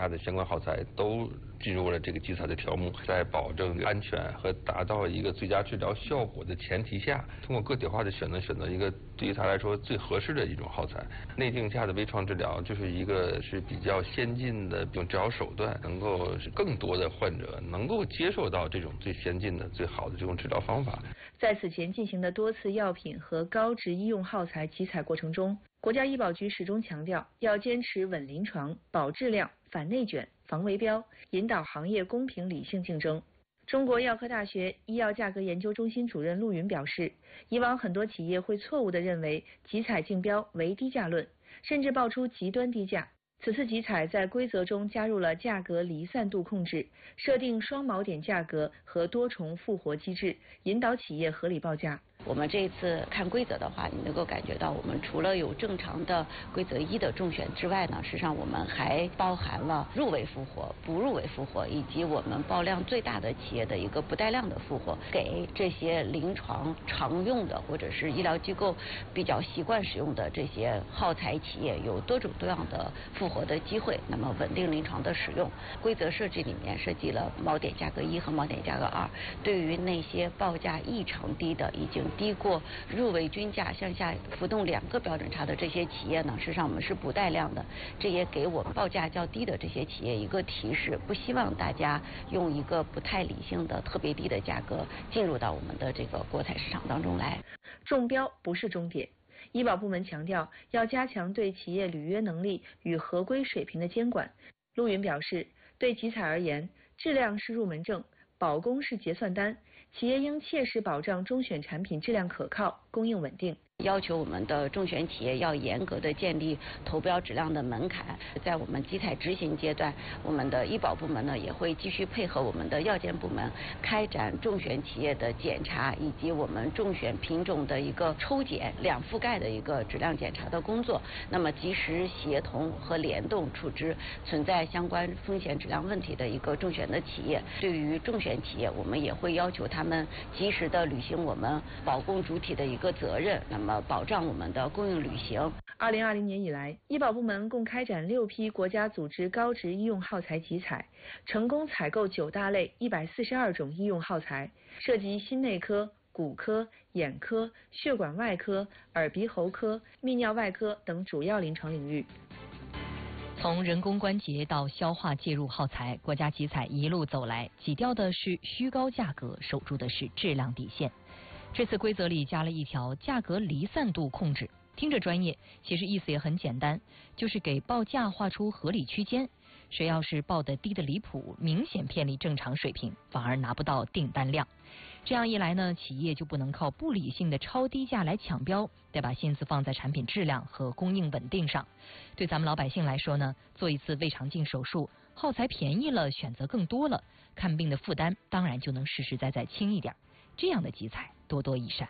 它的相关耗材都进入了这个集采的条目，在保证安全和达到一个最佳治疗效果的前提下，通过个体化的选择一个对于它来说最合适的一种耗材。内镜下的微创治疗就是一个是比较先进的一种治疗手段，能够使更多的患者能够接受到这种最先进的、最好的这种治疗方法。 在此前进行的多次药品和高值医用耗材集采过程中，国家医保局始终强调要坚持稳临床、保质量、反内卷、防围标，引导行业公平理性竞争。中国药科大学医药价格研究中心主任陆云表示，以往很多企业会错误地认为集采竞标为低价论，甚至爆出极端低价。此次集采在规则中加入了价格离散度控制，设定双锚点价格和多重复活机制，引导企业合理报价。 我们这一次看规则的话，你能够感觉到我们除了有正常的规则1的中选之外呢，实际上我们还包含了入围复活、不入围复活，以及我们报量最大的企业的一个不带量的复活，给这些临床常用的或者是医疗机构比较习惯使用的这些耗材企业有多种多样的复活的机会，那么稳定临床的使用。规则设计里面设计了锚点价格1和锚点价格2，对于那些报价异常低的已经低过入围均价向下浮动2个标准差的这些企业呢，实际上我们是不带量的，这也给我们报价较低的这些企业一个提示，不希望大家用一个不太理性的特别低的价格进入到我们的这个国采市场当中来。 中标不是终点，医保部门强调要加强对企业履约能力与合规水平的监管。陆云表示，对集采而言，质量是入门证，保供是结算单，企业应切实保障中选产品质量可靠、供应稳定。 要求我们的中选企业要严格的建立投标质量的门槛。在我们集采执行阶段，我们的医保部门呢也会继续配合我们的药监部门开展中选企业的检查，以及我们中选品种的一个抽检2覆盖的一个质量检查的工作。那么及时协同和联动处置存在相关风险质量问题的一个中选的企业。对于中选企业，我们也会要求他们及时的履行我们保供主体的一个责任。那么保障我们的供应履行。 2020年以来，医保部门共开展6批国家组织高值医用耗材集采，成功采购9大类142种医用耗材，涉及心内科、骨科、眼科、血管外科、耳鼻喉科、泌尿外科等主要临床领域。 从人工关节到消化介入耗材，国家集采一路走来，挤掉的是虚高价格，守住的是质量底线。这次规则里加了一条价格离散度控制，听着专业，其实意思也很简单，就是给报价画出合理区间。谁要是报得低得离谱，明显偏离正常水平，反而拿不到订单量。这样一来呢，企业就不能靠不理性的超低价来抢标，得把心思放在产品质量和供应稳定上。对咱们老百姓来说呢，做一次胃肠镜手术，耗材便宜了，选择更多了，看病的负担当然就能实实在在轻一点。这样的集采多多益善。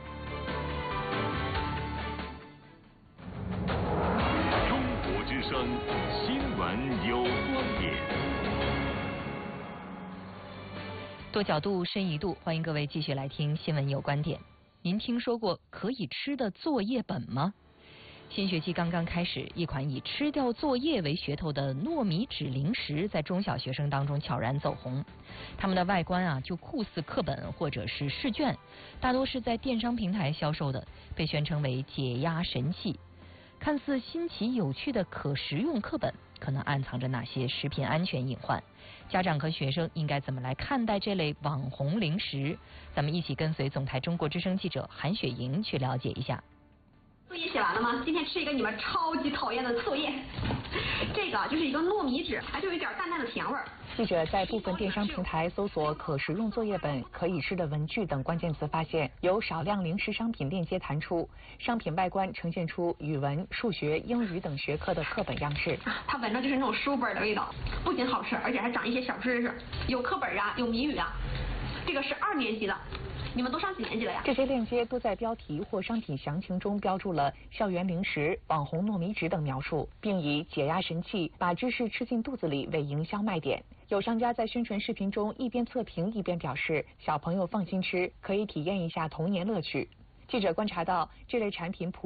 中国之声新闻有观点， 多角度深一度，欢迎各位继续来听新闻有观点。您听说过可以吃的作业本吗？新学期刚刚开始，一款以吃掉作业为噱头的糯米纸零食在中小学生当中悄然走红。它们的外观就酷似课本或者是试卷，大多是在电商平台销售的，被宣称为解压神器。看似新奇有趣的可食用课本，可能暗藏着哪些食品安全隐患？家长和学生应该怎么来看待这类网红零食？咱们一起跟随总台中国之声记者韩雪莹去了解一下。 作业写完了吗？今天吃一个你们超级讨厌的作业，这个就是一个糯米纸，就有一点淡淡的甜味儿。 记者在部分电商平台搜索可食用作业本、可以吃的文具等关键词，发现有少量零食商品链接弹出，商品外观呈现出语文、数学、英语等学科的课本样式。 它闻着就是那种书本的味道，不仅好吃，而且还长一些小知识，有课本有谜语这个是2年级的。你们都上几年级了呀？ 这些链接都在标题或商品详情中标注了校园零食、网红糯米纸等描述，并以解压神器、把知识吃进肚子里为营销卖点。有商家在宣传视频中一边测评一边表示，小朋友放心吃，可以体验一下童年乐趣。记者观察到，这类产品普